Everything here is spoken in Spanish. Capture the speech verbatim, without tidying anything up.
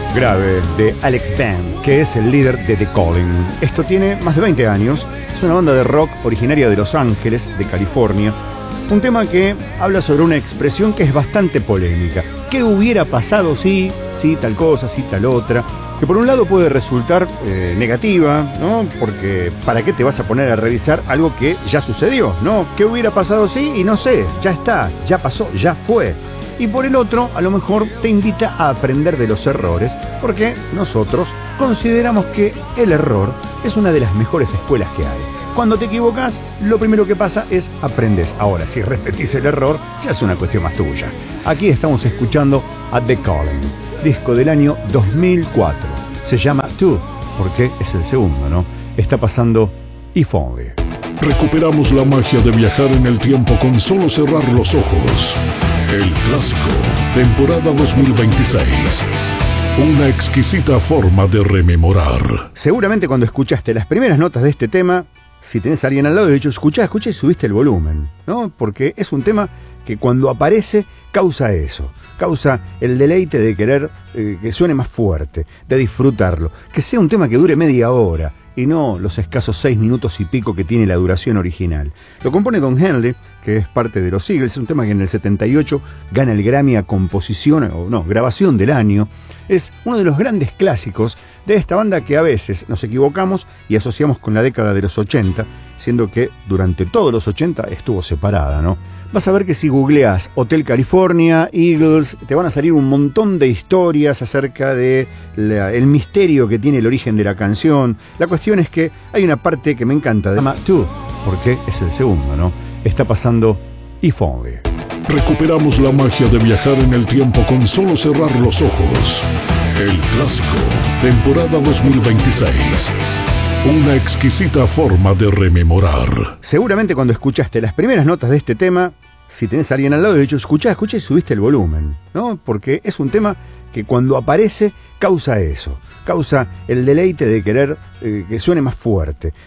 Grave de Alex Band, que es el líder de The Calling. Esto tiene más de veinte años, es una banda de rock originaria de Los Ángeles, de California. Un tema que habla sobre una expresión que es bastante polémica. ¿Qué hubiera pasado si, si tal cosa, si tal otra? Que por un lado puede resultar eh, negativa, ¿no? Porque ¿para qué te vas a poner a revisar algo que ya sucedió, ¿no? ¿Qué hubiera pasado si? Y no sé, ya está, ya pasó, ya fue. Y por el otro, a lo mejor te invita a aprender de los errores, porque nosotros consideramos que el error es una de las mejores escuelas que hay. Cuando te equivocas, lo primero que pasa es aprendes. Ahora, si repetís el error, ya es una cuestión más tuya. Aquí estamos escuchando a The Calling, disco del año dos mil cuatro. Se llama Two, porque es el segundo, ¿no? Está pasando If Only. Recuperamos la magia de viajar en el tiempo con solo cerrar los ojos. El clásico, temporada dos mil veintiséis. Una exquisita forma de rememorar. Seguramente cuando escuchaste las primeras notas de este tema, si tenés a alguien al lado, de hecho, escuchá, escuchá y subiste el volumen, ¿no? Porque es un tema que cuando aparece causa eso, causa el deleite de querer eh, que suene más fuerte, de disfrutarlo, que sea un tema que dure media hora y no los escasos seis minutos y pico que tiene la duración original. Lo compone Don Henley, que es parte de los Eagles, es un tema que en el setenta y ocho gana el Grammy a composición, o no, grabación del año. Es uno de los grandes clásicos de esta banda que a veces nos equivocamos y asociamos con la década de los ochenta, siendo que durante todos los ochenta estuvo separada, ¿no? Vas a ver que si googleas Hotel California, Eagles, te van a salir un montón de historias acerca de la, el misterio que tiene el origen de la canción. La cuestión es que hay una parte que me encanta, de llama Two, porque es el segundo, ¿no? Está pasando If Only. Recuperamos la magia de viajar en el tiempo con solo cerrar los ojos. El clásico, temporada dos mil veintiséis. Una exquisita forma de rememorar. Seguramente cuando escuchaste las primeras notas de este tema, si tenés a alguien al lado, de hecho, escuchá, escuchá y subiste el volumen, ¿no? Porque es un tema que cuando aparece causa eso, causa el deleite de querer eh, que suene más fuerte,